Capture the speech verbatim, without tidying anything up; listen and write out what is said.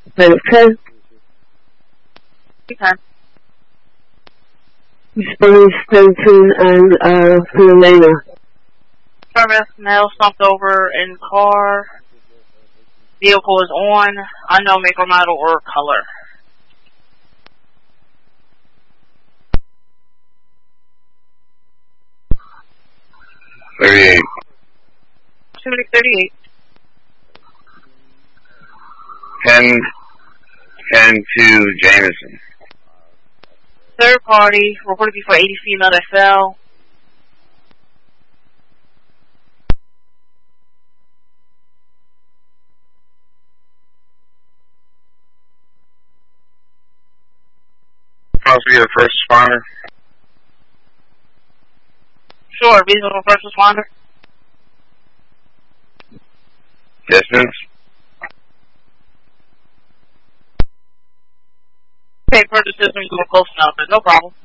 Benson. Okay. Responding Benson and uh, Philomena. Service, male slumped over in car. Vehicle is on. Unknown make or model or color. thirty-eight. two thirty-eight. ten, ten to Jameson. Third party, reported before eighty female that fell. Possibly the first responder. Sure, reasonable first responder. Distance. Okay, for the system, you were close enough, but no problem.